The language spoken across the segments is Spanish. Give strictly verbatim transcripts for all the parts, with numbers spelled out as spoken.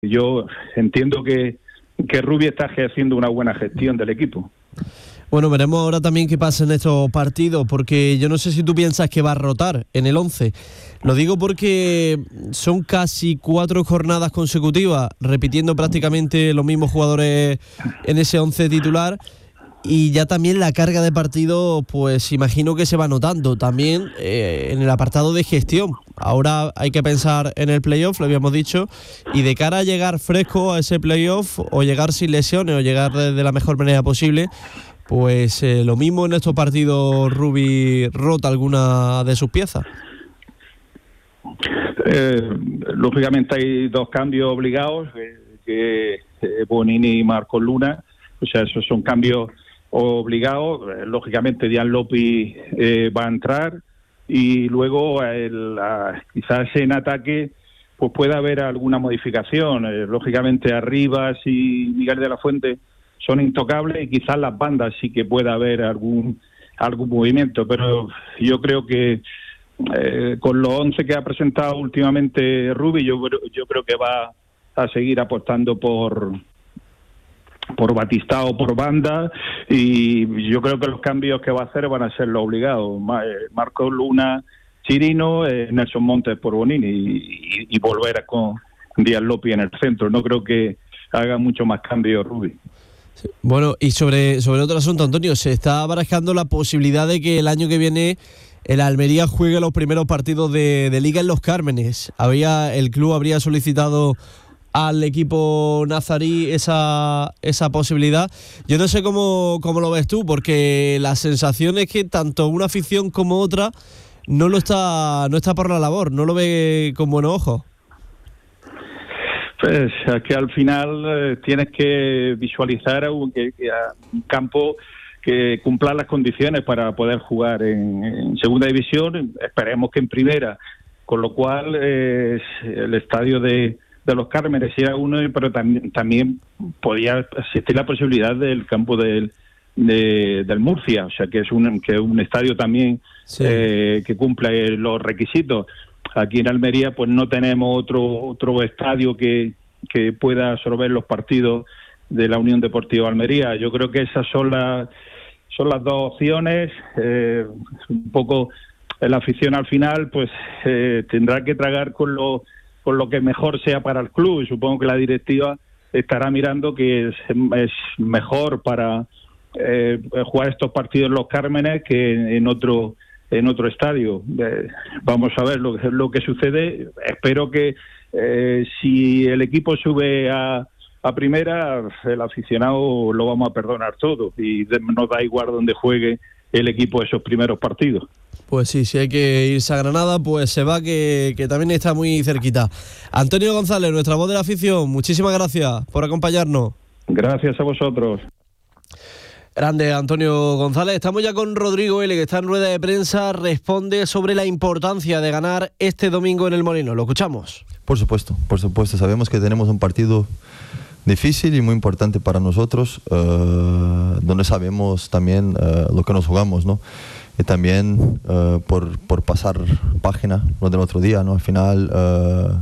Yo entiendo que, que Rubi está haciendo una buena gestión del equipo. Bueno, veremos ahora también qué pasa en estos partidos, porque yo no sé si tú piensas que va a rotar en el once. Lo digo porque son casi cuatro jornadas consecutivas, repitiendo prácticamente los mismos jugadores en ese once titular, y ya también la carga de partido, pues imagino que se va notando también eh, en el apartado de gestión. Ahora hay que pensar en el playoff, lo habíamos dicho, y de cara a llegar fresco a ese playoff, o llegar sin lesiones, o llegar de, de la mejor manera posible, pues eh, lo mismo en estos partidos. Rubi rota alguna de sus piezas. Eh, lógicamente hay dos cambios obligados, eh, que eh, Bonini y Marcos Luna, o sea, esos son cambios obligados. Eh, lógicamente Dian Lopez eh, va a entrar, y luego el, la, quizás en ataque pues pueda haber alguna modificación. Eh, lógicamente Arribas y Miguel de la Fuente son intocables, y quizás las bandas sí que pueda haber algún algún movimiento, pero yo creo que eh, con los once que ha presentado últimamente Rubi, yo yo creo que va a seguir apostando por por Batistao, por banda, y yo creo que los cambios que va a hacer van a ser los obligados. Marcos Luna, Chirino, eh, Nelson Montes por Bonini, y, y, y volver con Dian Lopez en el centro. No creo que haga mucho más cambio Rubi. Bueno, y sobre, sobre otro asunto, Antonio, se está barajando la posibilidad de que el año que viene el Almería juegue los primeros partidos de, de Liga en Los Cármenes. Había, el club habría solicitado al equipo nazarí esa, esa posibilidad. Yo no sé cómo, cómo lo ves tú, porque la sensación es que tanto una afición como otra no lo está, no está por la labor, no lo ve con buenos ojos. Pues es que al final eh, tienes que visualizar un, que, que un campo que cumpla las condiciones para poder jugar en, en segunda división, esperemos que en primera, con lo cual eh, el estadio de, de Los Cármenes era uno, pero también, también podía existir la posibilidad del campo del, de, del Murcia, o sea que es un, que es un estadio también sí. eh, que cumple los requisitos. Aquí en Almería pues no tenemos otro otro estadio que, que pueda absorber los partidos de la Unión Deportiva Almería. Yo creo que esas son las son las dos opciones. Eh, un poco la afición al final pues eh, tendrá que tragar con lo con lo que mejor sea para el club, y supongo que la directiva estará mirando que es, es mejor para eh, jugar estos partidos en Los Cármenes que en otro en otro estadio. Eh, vamos a ver lo que lo que sucede. Espero que eh, si el equipo sube a, a primera, el aficionado lo vamos a perdonar todo, y nos da igual donde juegue el equipo esos primeros partidos. Pues sí, si hay que irse a Granada, pues se va, que, que también está muy cerquita. Antonio González, nuestra voz de la afición, muchísimas gracias por acompañarnos. Gracias a vosotros. Grande Antonio González. Estamos ya con Rodrigo L, que está en rueda de prensa, responde sobre la importancia de ganar este domingo en el Molino. Lo escuchamos. Por supuesto, por supuesto. Sabemos que tenemos un partido difícil y muy importante para nosotros, uh, donde sabemos también uh, lo que nos jugamos, ¿no? Y también uh, por, por pasar página lo del otro día, ¿no? Al final Uh,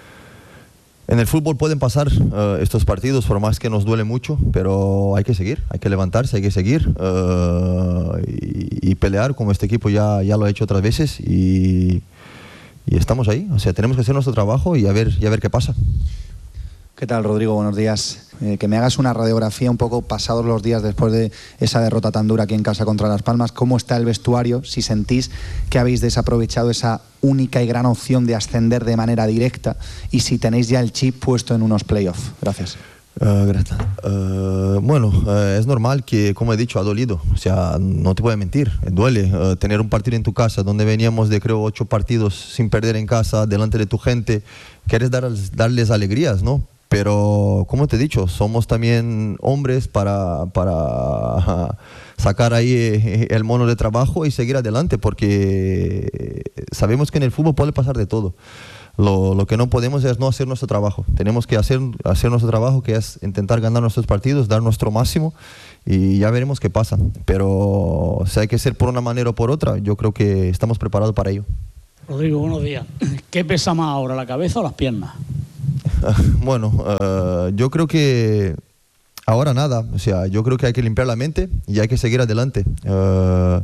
en el fútbol pueden pasar uh, estos partidos, por más que nos duele mucho, pero hay que seguir, hay que levantarse, hay que seguir uh, y, y pelear, como este equipo ya, ya lo ha hecho otras veces, y, y estamos ahí. O sea, tenemos que hacer nuestro trabajo y a ver, y a ver qué pasa. ¿Qué tal, Rodrigo? Buenos días. Eh, que me hagas una radiografía un poco pasados los días después de esa derrota tan dura aquí en casa contra Las Palmas. ¿Cómo está el vestuario? Si sentís que habéis desaprovechado esa única y gran opción de ascender de manera directa, y si tenéis ya el chip puesto en unos playoffs. Gracias. Uh, gracias. Uh, bueno, uh, es normal que, como he dicho, ha dolido. O sea, no te voy a mentir, duele uh, tener un partido en tu casa, donde veníamos de, creo, ocho partidos sin perder en casa, delante de tu gente. Quieres dar, darles alegrías, ¿no? Pero, como te he dicho, somos también hombres para, para sacar ahí el mono de trabajo y seguir adelante, porque sabemos que en el fútbol puede pasar de todo. Lo, lo que no podemos es no hacer nuestro trabajo. Tenemos que hacer, hacer nuestro trabajo, que es intentar ganar nuestros partidos, dar nuestro máximo, y ya veremos qué pasa. Pero si hay que ser por una manera o por otra, yo creo que estamos preparados para ello. Rodrigo, buenos días. ¿Qué pesa más ahora, la cabeza o las piernas? bueno, uh, yo creo que ahora nada, o sea, yo creo que hay que limpiar la mente y hay que seguir adelante. Uh,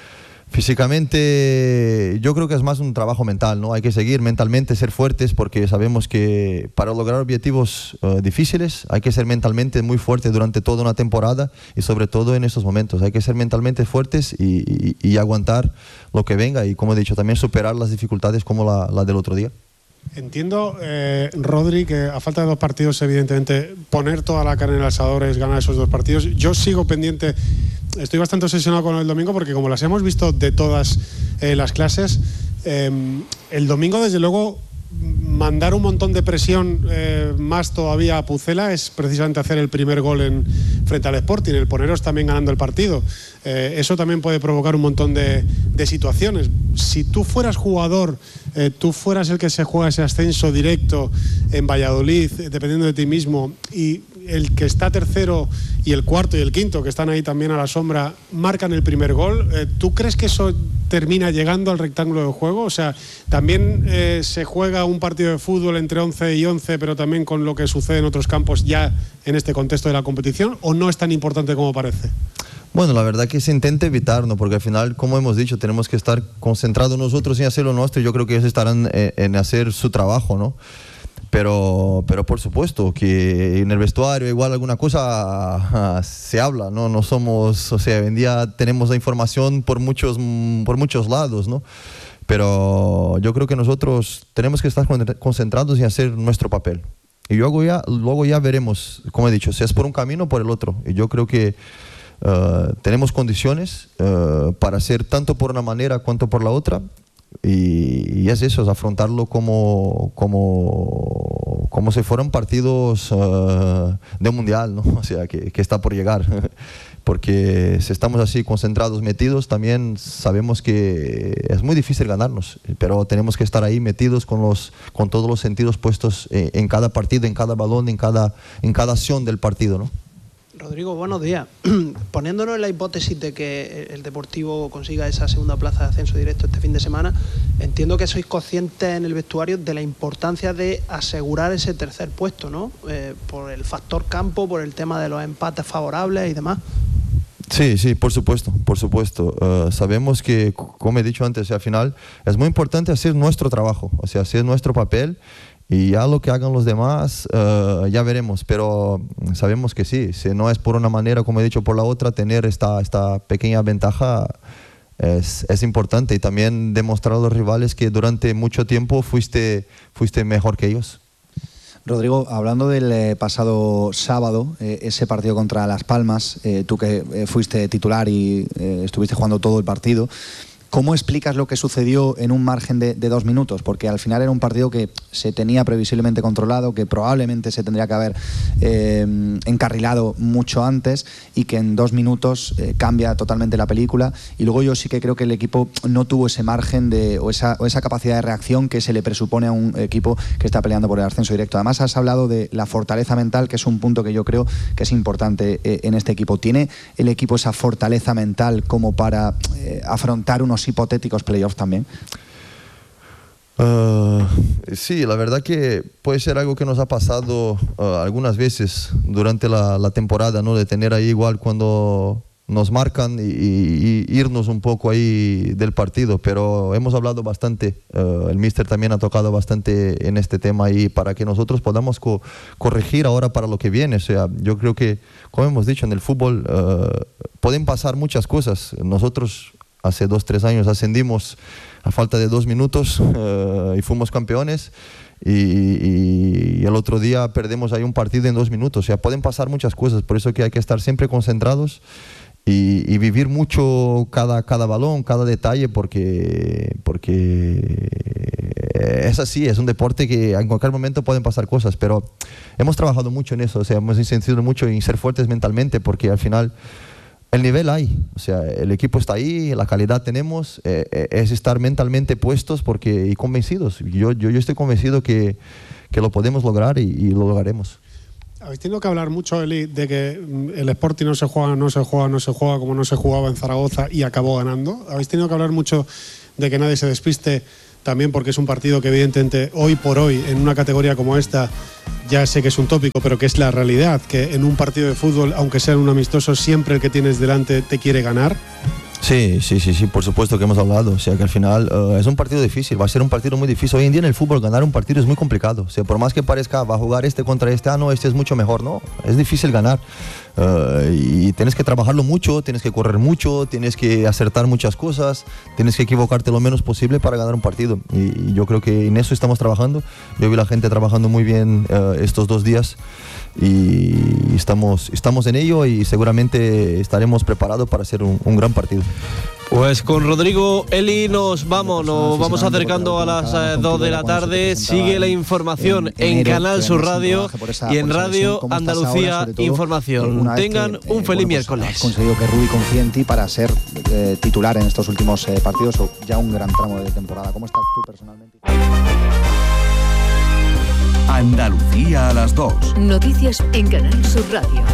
Físicamente, yo creo que es más un trabajo mental, ¿no? Hay que seguir mentalmente, ser fuertes, porque sabemos que para lograr objetivos uh, difíciles hay que ser mentalmente muy fuertes durante toda una temporada y sobre todo en estos momentos. Hay que ser mentalmente fuertes y, y, y aguantar lo que venga y, como he dicho, también superar las dificultades como la, la del otro día. Entiendo, eh, Rodri, que a falta de dos partidos, evidentemente, poner toda la carne en el asador es ganar esos dos partidos. Yo sigo pendiente, estoy bastante obsesionado con el domingo porque como las hemos visto de todas eh, las clases, eh, el domingo, desde luego, mandar un montón de presión eh, más todavía a Pucela es precisamente hacer el primer gol en, frente al Sporting, el poneros también ganando el partido. Eh, eso también puede provocar un montón de, de situaciones. Si tú fueras jugador, eh, tú fueras el que se juega ese ascenso directo en Valladolid, eh, dependiendo de ti mismo, y el que está tercero y el cuarto y el quinto, que están ahí también a la sombra, marcan el primer gol, eh, ¿tú crees que eso termina llegando al rectángulo de juego? O sea, también eh, se juega un partido de fútbol entre once y once, pero también con lo que sucede en otros campos ya en este contexto de la competición, ¿o no es tan importante como parece? Bueno, la verdad que se intenta evitar, ¿no? Porque al final, como hemos dicho, tenemos que estar concentrados nosotros en hacer lo nuestro y yo creo que ellos estarán en, en hacer su trabajo, ¿no? Pero, pero por supuesto que en el vestuario igual alguna cosa uh, se habla, ¿no? No somos, o sea, hoy en día tenemos la información por muchos, por muchos lados, ¿no? Pero yo creo que nosotros tenemos que estar concentrados en hacer nuestro papel. Y luego ya, luego ya veremos, como he dicho, si es por un camino o por el otro. Y yo creo que uh, tenemos condiciones uh, para hacer tanto por una manera cuanto por la otra. Y, y es eso, es afrontarlo como, como, como si fueran partidos uh, de un mundial, ¿no? O sea, que, que está por llegar. Porque si estamos así concentrados, metidos, también sabemos que es muy difícil ganarnos, pero tenemos que estar ahí metidos con, los, con todos los sentidos puestos en, en cada partido, en cada balón, en cada, en cada acción del partido, ¿no? Rodrigo, buenos días. Poniéndonos en la hipótesis de que el Deportivo consiga esa segunda plaza de ascenso directo este fin de semana, entiendo que sois conscientes en el vestuario de la importancia de asegurar ese tercer puesto, ¿no? Eh, por el factor campo, por el tema de los empates favorables y demás. Sí, sí, por supuesto, por supuesto. Uh, sabemos que, como he dicho antes, al final es muy importante hacer nuestro trabajo, o sea, hacer nuestro papel. Y ya lo que hagan los demás, uh, ya veremos, pero sabemos que sí, si no es por una manera, como he dicho, por la otra, tener esta, esta pequeña ventaja es, es importante y también demostrar a los rivales que durante mucho tiempo fuiste, fuiste mejor que ellos. Rodrigo, hablando del eh, pasado sábado, eh, ese partido contra Las Palmas, eh, tú que eh, fuiste titular y eh, estuviste jugando todo el partido, ¿cómo explicas lo que sucedió en un margen de, de dos minutos? Porque al final era un partido que se tenía previsiblemente controlado, que probablemente se tendría que haber eh, encarrilado mucho antes y que en dos minutos eh, cambia totalmente la película. Y luego yo sí que creo que el equipo no tuvo ese margen de, o, esa, o esa capacidad de reacción que se le presupone a un equipo que está peleando por el ascenso directo. Además has hablado de la fortaleza mental, que es un punto que yo creo que es importante eh, en este equipo. ¿Tiene el equipo esa fortaleza mental como para eh, afrontar unos hipotéticos playoffs también? Uh, sí, la verdad que puede ser algo que nos ha pasado uh, algunas veces durante la, la temporada, ¿no? De tener ahí igual cuando nos marcan y, y, y irnos un poco ahí del partido, pero hemos hablado bastante, uh, el míster también ha tocado bastante en este tema y para que nosotros podamos co corregir ahora para lo que viene. O sea, yo creo que, como hemos dicho, en el fútbol uh, pueden pasar muchas cosas. Nosotros hace dos, tres años ascendimos a falta de dos minutos uh, y fuimos campeones y, y, y el otro día perdemos ahí un partido en dos minutos. O sea, pueden pasar muchas cosas, por eso que hay que estar siempre concentrados y, y vivir mucho cada, cada balón, cada detalle, porque, porque es así, es un deporte que en cualquier momento pueden pasar cosas, pero hemos trabajado mucho en eso, o sea, hemos insistido mucho en ser fuertes mentalmente, porque al final el nivel hay, o sea, el equipo está ahí, la calidad tenemos, eh, eh, es estar mentalmente puestos porque, y convencidos. Yo, yo, yo estoy convencido que, que lo podemos lograr y, y lo lograremos. Habéis tenido que hablar mucho, Eli, de que el Sporting no se juega, no se juega, no se juega como no se jugaba en Zaragoza y acabó ganando. Habéis tenido que hablar mucho de que nadie se despiste, también porque es un partido que evidentemente hoy por hoy, en una categoría como esta, ya sé que es un tópico, pero que es la realidad, que en un partido de fútbol, aunque sea un amistoso, siempre el que tienes delante te quiere ganar. Sí, sí, sí, sí, por supuesto que hemos hablado. O sea, que al final uh, es un partido difícil, va a ser un partido muy difícil. Hoy en día en el fútbol ganar un partido es muy complicado. O sea, por más que parezca, va a jugar este contra este, ah, no, este es mucho mejor, no, es difícil ganar. Uh, y tienes que trabajarlo mucho, tienes que correr mucho, tienes que acertar muchas cosas, tienes que equivocarte lo menos posible para ganar un partido. Y, y yo creo que en eso estamos trabajando. Yo vi la gente trabajando muy bien uh, estos dos días. Y estamos, estamos en ello y seguramente estaremos preparados para hacer un, un gran partido. Pues con Rodrigo Eli nos vamos, nos vamos acercando a las dos de la tarde. Sigue la información en, en Canal Sur Radio y en Radio Andalucía Información. Tengan que, un feliz bueno, pues miércoles. Has conseguido que Rubí confíe en ti para ser eh, titular en estos últimos eh, partidos o ya un gran tramo de temporada. ¿Cómo estás tú personalmente? Andalucía a las dos. Noticias en Canal Sur Radio.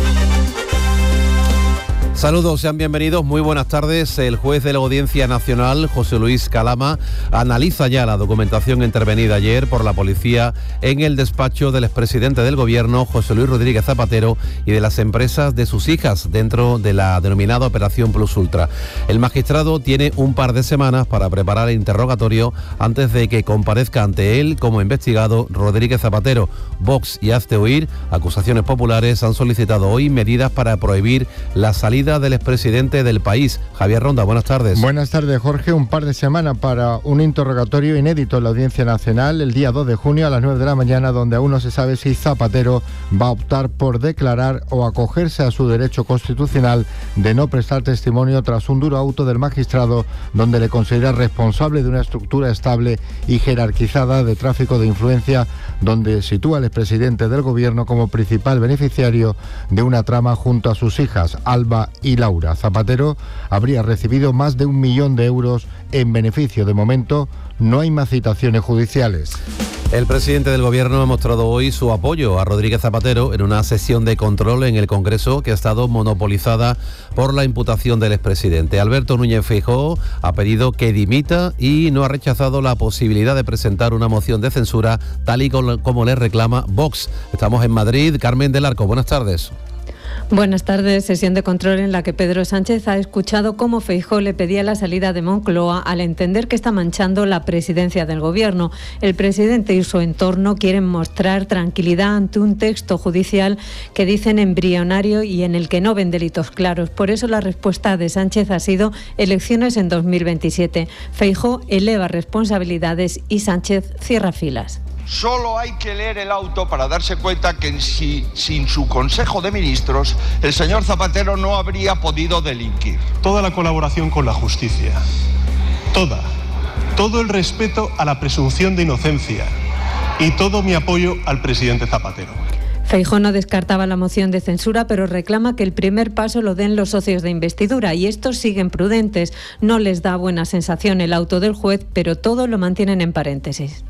Saludos, sean bienvenidos, muy buenas tardes. El juez de la Audiencia Nacional, José Luis Calama, analiza ya la documentación intervenida ayer por la policía en el despacho del expresidente del Gobierno, José Luis Rodríguez Zapatero, y de las empresas de sus hijas dentro de la denominada Operación Plus Ultra. El magistrado tiene un par de semanas para preparar el interrogatorio antes de que comparezca ante él como investigado Rodríguez Zapatero. Vox y Hazte Oír, acusaciones populares, han solicitado hoy medidas para prohibir la salida del expresidente del país. Javier Ronda, buenas tardes. Buenas tardes, Jorge. Un par de semanas para un interrogatorio inédito en la Audiencia Nacional el día dos de junio a las nueve de la mañana, donde aún no se sabe si Zapatero va a optar por declarar o acogerse a su derecho constitucional de no prestar testimonio tras un duro auto del magistrado donde le considera responsable de una estructura estable y jerarquizada de tráfico de influencia, donde sitúa al expresidente del Gobierno como principal beneficiario de una trama junto a sus hijas, Alba y Laura. Zapatero habría recibido más de un millón de euros en beneficio. De momento, no hay más citaciones judiciales. El presidente del Gobierno ha mostrado hoy su apoyo a Rodríguez Zapatero en una sesión de control en el Congreso que ha estado monopolizada por la imputación del expresidente. Alberto Núñez Feijóo ha pedido que dimita y no ha rechazado la posibilidad de presentar una moción de censura tal y como le reclama Vox. Estamos en Madrid. Carmen del Arco, buenas tardes. Buenas tardes. Sesión de control en la que Pedro Sánchez ha escuchado cómo Feijóo le pedía la salida de Moncloa al entender que está manchando la presidencia del Gobierno. El presidente y su entorno quieren mostrar tranquilidad ante un texto judicial que dicen embrionario y en el que no ven delitos claros. Por eso la respuesta de Sánchez ha sido elecciones en dos mil veintisiete. Feijóo eleva responsabilidades y Sánchez cierra filas. Solo hay que leer el auto para darse cuenta que si, sin su Consejo de Ministros el señor Zapatero no habría podido delinquir. Toda la colaboración con la justicia, toda, todo el respeto a la presunción de inocencia y todo mi apoyo al presidente Zapatero. Feijóo no descartaba la moción de censura, pero reclama que el primer paso lo den los socios de investidura y estos siguen prudentes. No les da buena sensación el auto del juez, pero todo lo mantienen en paréntesis.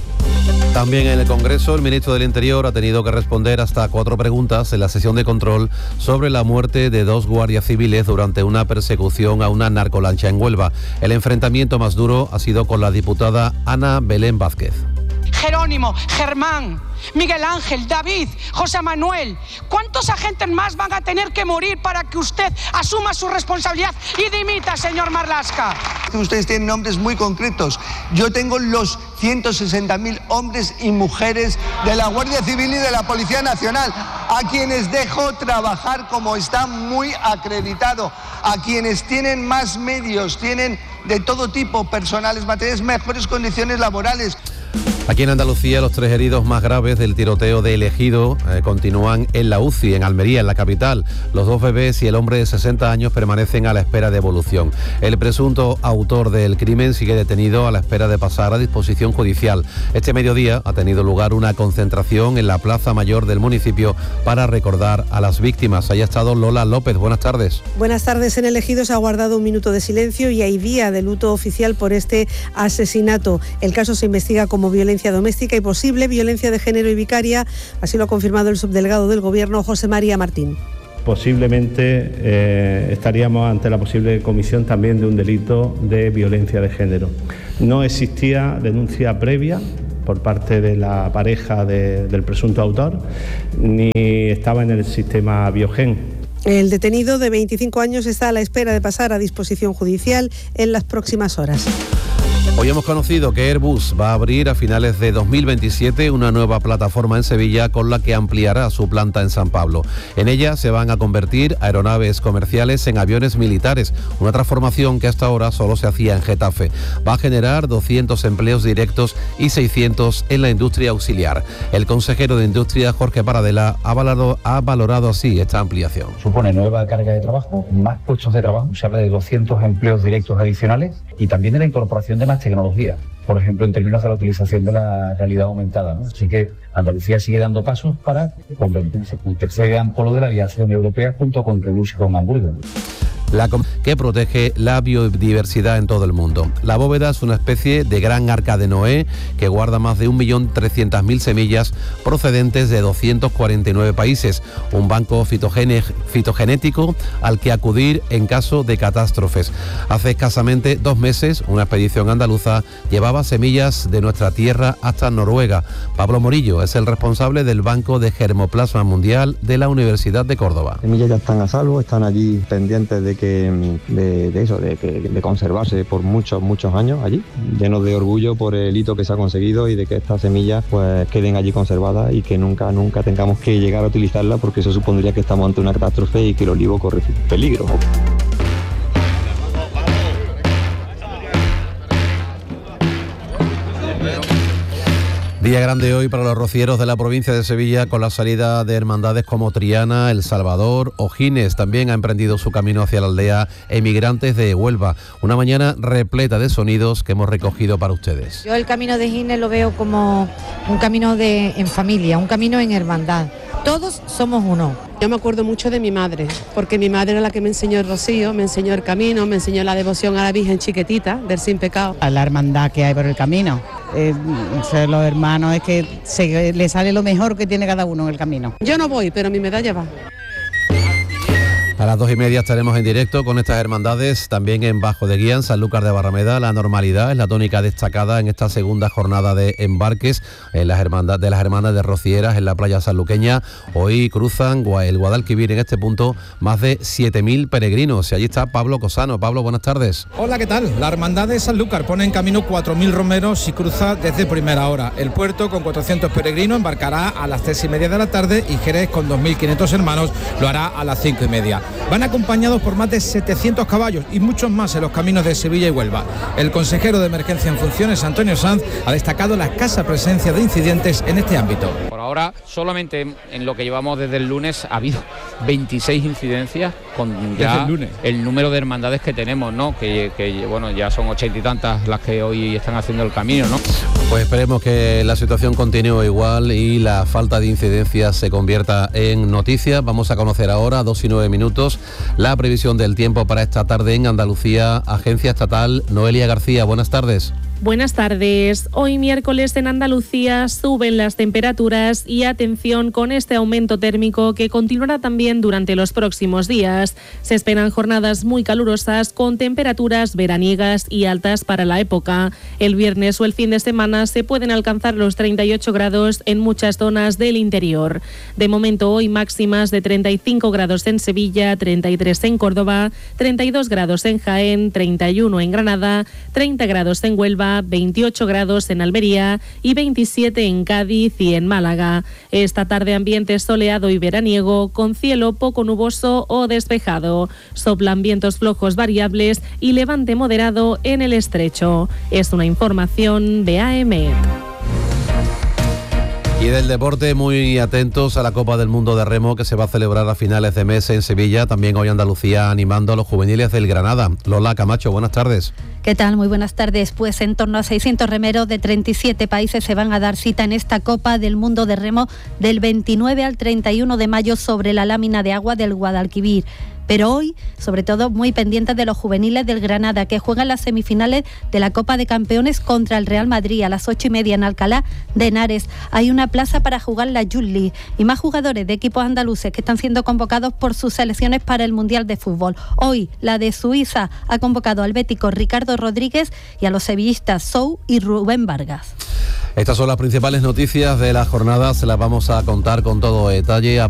También en el Congreso, el ministro del Interior ha tenido que responder hasta cuatro preguntas en la sesión de control sobre la muerte de dos guardias civiles durante una persecución a una narcolancha en Huelva. El enfrentamiento más duro ha sido con la diputada Ana Belén Vázquez. Jerónimo, Germán, Miguel Ángel, David, José Manuel. ¿Cuántos agentes más van a tener que morir para que usted asuma su responsabilidad y dimita, señor Marlaska? Ustedes tienen nombres muy concretos. Yo tengo los ciento sesenta mil hombres y mujeres de la Guardia Civil y de la Policía Nacional, a quienes dejo trabajar como está muy acreditado, a quienes tienen más medios, tienen de todo tipo, personales, materiales, mejores condiciones laborales. Aquí en Andalucía, los tres heridos más graves del tiroteo de El Ejido eh, continúan en la U C I, en Almería, en la capital. Los dos bebés y el hombre de sesenta años permanecen a la espera de evolución. El presunto autor del crimen sigue detenido a la espera de pasar a disposición judicial. Este mediodía ha tenido lugar una concentración en la Plaza Mayor del municipio para recordar a las víctimas. Ahí ha estado Lola López. Buenas tardes. Buenas tardes. En El Ejido se ha guardado un minuto de silencio y hay día de luto oficial por este asesinato. El caso se investiga como violencia doméstica y posible violencia de género y vicaria, así lo ha confirmado el subdelegado del Gobierno, José María Martín. posiblemente eh, estaríamos ante la posible comisión también de un delito de violencia de género. No existía denuncia previa por parte de la pareja de, del presunto autor, ni estaba en el sistema Biogen. El detenido de veinticinco años está a la espera de pasar a disposición judicial en las próximas horas. Hoy hemos conocido que Airbus va a abrir a finales de dos mil veintisiete una nueva plataforma en Sevilla con la que ampliará su planta en San Pablo. En ella se van a convertir aeronaves comerciales en aviones militares, una transformación que hasta ahora solo se hacía en Getafe. Va a generar doscientos empleos directos y seiscientos en la industria auxiliar. El consejero de Industria, Jorge Paradela, ha valorado, ha valorado así esta ampliación. Supone nueva carga de trabajo, más puestos de trabajo, se habla de doscientos empleos directos adicionales y también de la incorporación de más tecnología, por ejemplo, en términos de la utilización de la realidad aumentada, ¿no? Así que Andalucía sigue dando pasos para convertirse en el tercer gran polo de la aviación europea junto con Toulouse y con Hamburgo. La que protege la biodiversidad en todo el mundo. La bóveda es una especie de gran arca de Noé que guarda más de un millón trescientas mil semillas procedentes de doscientos cuarenta y nueve países, un banco fitogene, fitogenético al que acudir en caso de catástrofes. Hace escasamente dos meses, una expedición andaluza llevaba semillas de nuestra tierra hasta Noruega. Pablo Morillo es el responsable del Banco de Germoplasma Mundial de la Universidad de Córdoba. Las semillas ya están a salvo, están allí pendientes de que De, de eso, de, de conservarse por muchos, muchos años allí, llenos de orgullo por el hito que se ha conseguido y de que estas semillas pues queden allí conservadas y que nunca, nunca tengamos que llegar a utilizarlas, porque eso supondría que estamos ante una catástrofe y que el olivo corre peligro. Día grande hoy para los rocieros de la provincia de Sevilla, con la salida de hermandades como Triana, El Salvador o Gines. También ha emprendido su camino hacia la aldea Emigrantes de Huelva. Una mañana repleta de sonidos que hemos recogido para ustedes. Yo el camino de Gines lo veo como un camino de, en familia, un camino en hermandad. Todos somos uno. Yo me acuerdo mucho de mi madre, porque mi madre era la que me enseñó el rocío, me enseñó el camino, me enseñó la devoción a la Virgen Chiquitita del Sin Pecado. A la hermandad que hay por el camino. Eh, los hermanos, es que se, le sale lo mejor que tiene cada uno en el camino. Yo no voy, pero mi medalla va. A las dos y media estaremos en directo con estas hermandades, también en Bajo de Guía, en Sanlúcar de Barrameda. La normalidad es la tónica destacada en esta segunda jornada de embarques en las hermandades, de las hermanas de Rocieras en la playa sanluqueña. Hoy cruzan el Guadalquivir en este punto más de siete mil peregrinos. Y allí está Pablo Cosano. Pablo, buenas tardes. Hola, ¿qué tal? La hermandad de Sanlúcar pone en camino cuatro mil romeros y cruza desde primera hora. El puerto, con cuatrocientos peregrinos, embarcará a las tres y media de la tarde y Jerez, con dos mil quinientos hermanos, lo hará a las cinco y media. Van acompañados por más de setecientos caballos y muchos más en los caminos de Sevilla y Huelva. El consejero de Emergencia en Funciones, Antonio Sanz, ha destacado la escasa presencia de incidentes en este ámbito. Por ahora, solamente en lo que llevamos desde el lunes ha habido veintiséis incidencias con ya el, el número de hermandades que tenemos, ¿no? Que, que bueno, ya son ochenta y tantas las que hoy están haciendo el camino, ¿no? Pues esperemos que la situación continúe igual y la falta de incidencias se convierta en noticia. Vamos a conocer ahora, dos y nueve minutos, la previsión del tiempo para esta tarde en Andalucía. Agencia Estatal, Noelia García, buenas tardes. Buenas tardes. Hoy miércoles en Andalucía suben las temperaturas y atención con este aumento térmico que continuará también durante los próximos días. Se esperan jornadas muy calurosas con temperaturas veraniegas y altas para la época. El viernes o el fin de semana se pueden alcanzar los treinta y ocho grados en muchas zonas del interior. De momento hoy máximas de treinta y cinco grados en Sevilla, treinta y tres en Córdoba, treinta y dos grados en Jaén, treinta y uno en Granada, treinta grados en Huelva, veintiocho grados en Almería y veintisiete en Cádiz y en Málaga. Esta tarde ambiente soleado y veraniego con cielo poco nuboso o despejado. Soplan vientos flojos variables y levante moderado en el estrecho. Es una información de A M. Y del deporte, muy atentos a la Copa del Mundo de Remo que se va a celebrar a finales de mes en Sevilla. También hoy Andalucía animando a los juveniles del Granada. Lola Camacho, buenas tardes. ¿Qué tal? Muy buenas tardes. Pues en torno a seiscientos remeros de treinta y siete países se van a dar cita en esta Copa del Mundo de Remo del veintinueve al treinta y uno de mayo sobre la lámina de agua del Guadalquivir. Pero hoy, sobre todo, muy pendientes de los juveniles del Granada, que juegan las semifinales de la Copa de Campeones contra el Real Madrid a las ocho y media en Alcalá de Henares. Hay una plaza para jugar la Youth League y más jugadores de equipos andaluces que están siendo convocados por sus selecciones para el Mundial de Fútbol. Hoy, la de Suiza ha convocado al bético Ricardo Rodríguez y a los sevillistas Sou y Rubén Vargas. Estas son las principales noticias de la jornada, se las vamos a contar con todo detalle.